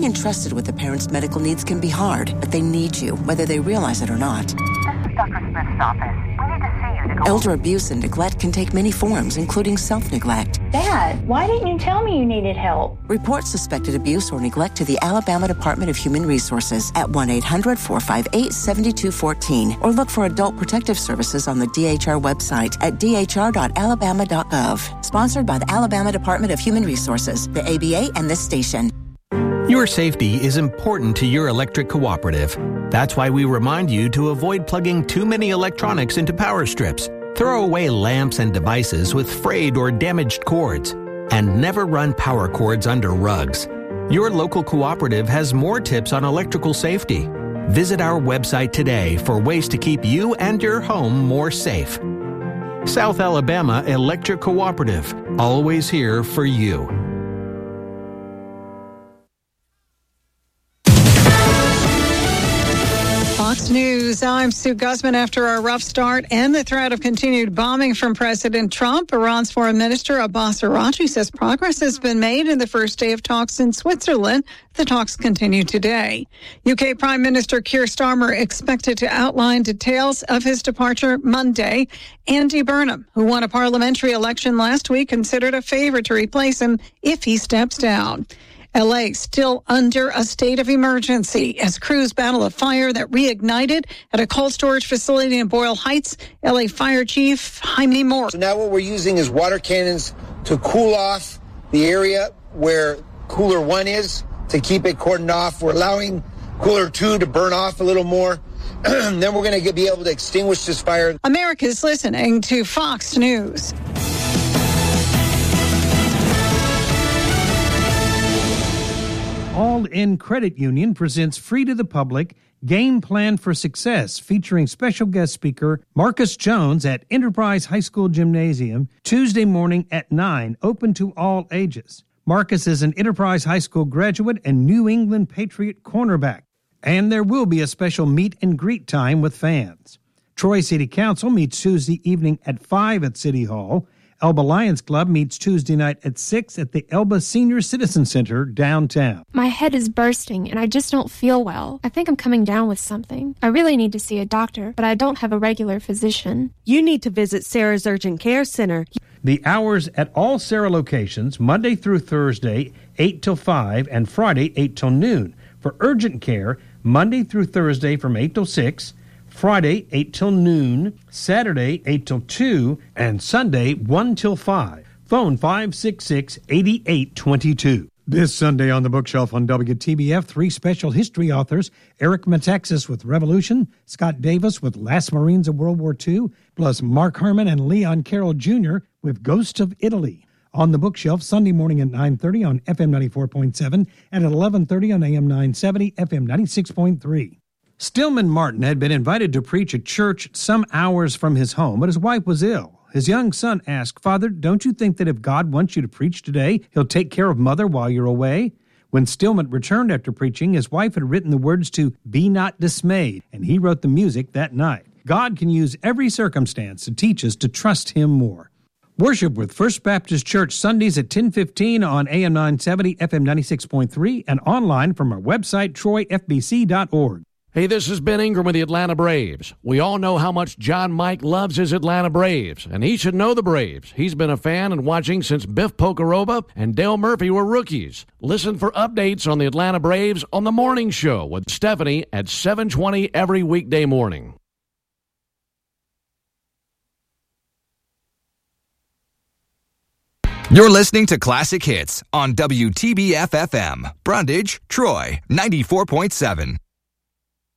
entrusted with a parent's medical needs can be hard, but they need you, whether they realize it or not. This is Dr. Smith's office. We need to see you to go... Elder abuse and neglect can take many forms, including self-neglect. Dad, why didn't you tell me you needed help? Report suspected abuse or neglect to the Alabama Department of Human Resources at 1-800-458-7214 or look for Adult Protective Services on the DHR website at dhr.alabama.gov. Sponsored by the Alabama Department of Human Resources, the ABA, and this station. Your safety is important to your electric cooperative. That's why we remind you to avoid plugging too many electronics into power strips. Throw away lamps and devices with frayed or damaged cords. And never run power cords under rugs. Your local cooperative has more tips on electrical safety. Visit our website today for ways to keep you and your home more safe. South Alabama Electric Cooperative, always here for you. Fox News, I'm Sue Guzman. After a rough start and the threat of continued bombing from President Trump, Iran's Foreign Minister Abbas Araghchi says progress has been made in the first day of talks in Switzerland. The talks continue today. UK Prime Minister Keir Starmer expected to outline details of his departure Monday. Andy Burnham, who won a parliamentary election last week, considered a favor to replace him if he steps down. L.A. still under a state of emergency as crews battle a fire that reignited at a cold storage facility in Boyle Heights. L.A. Fire Chief Jaime Moore. So now what we're using is water cannons to cool off the area where Cooler 1 is, to keep it cordoned off. We're allowing Cooler 2 to burn off a little more. Then we're going to be able to extinguish this fire. America's listening to Fox News. All In Credit Union presents free to the public Game Plan for Success, featuring special guest speaker Marcus Jones at Enterprise High School Gymnasium, Tuesday morning at 9, open to all ages. Marcus is an Enterprise High School graduate and New England Patriot cornerback. And there will be a special meet and greet time with fans. Troy City Council meets Tuesday evening at 5 at City Hall. Elba Lions Club meets Tuesday night at 6 at the Elba Senior Citizen Center downtown. My head is bursting and I just don't feel well. I think I'm coming down with something. I really need to see a doctor, but I don't have a regular physician. You need to visit Sarah's Urgent Care Center. The hours at all Sarah locations, Monday through Thursday, 8 till 5, and Friday, 8 till noon. For urgent care, Monday through Thursday from 8 till 6, Friday, 8 till noon, Saturday, 8 till 2, and Sunday, 1 till 5. Phone 566-8822. This Sunday on the Bookshelf on WTBF, 3 special history authors, Eric Metaxas with Revolution, Scott Davis with Last Marines of World War II, plus Mark Herman and Leon Carroll Jr. with Ghosts of Italy. On the Bookshelf, Sunday morning at 9:30 on FM 94.7 and at 11:30 on AM 970, FM 96.3. Stillman Martin had been invited to preach at church some hours from his home, but his wife was ill. His young son asked, "Father, don't you think that if God wants you to preach today, he'll take care of Mother while you're away?" When Stillman returned after preaching, his wife had written the words to Be Not Dismayed, and he wrote the music that night. God can use every circumstance to teach us to trust him more. Worship with First Baptist Church Sundays at 10:15 on AM 970, FM 96.3, and online from our website, troyfbc.org. Hey, this is Ben Ingram with the Atlanta Braves. We all know how much John Mike loves his Atlanta Braves, and he should know the Braves. He's been a fan and watching since Biff Pocoroba and Dale Murphy were rookies. Listen for updates on the Atlanta Braves on The Morning Show with Stephanie at 7:20 every weekday morning. You're listening to Classic Hits on WTBF-FM, Brundage, Troy, 94.7.